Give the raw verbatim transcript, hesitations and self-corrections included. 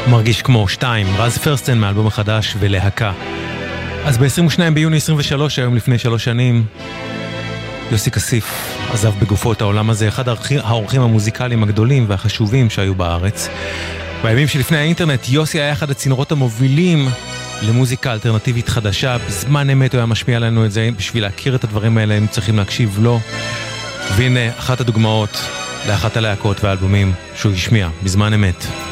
מרגיש כמו שתיים, רז פרסטן מאלבום החדש ולהקה. אז ב-עשרים ושניים ביוני עשרים ושלוש, היום לפני שלוש שנים, יוסי כסיף עזב בגופו את העולם הזה, אחד האורחים המוזיקליים הגדולים והחשובים שהיו בארץ. בימים שלפני האינטרנט, יוסי היה אחד הצינורות המובילים למוזיקה אלטרנטיבית חדשה. בזמן אמת הוא היה משמיע לנו את זה. בשביל להכיר את הדברים האלה הם צריכים להקשיב לו. והנה אחת הדוגמאות לאחת הלהקות והאלבומים שהוא השמיע בזמן אמת.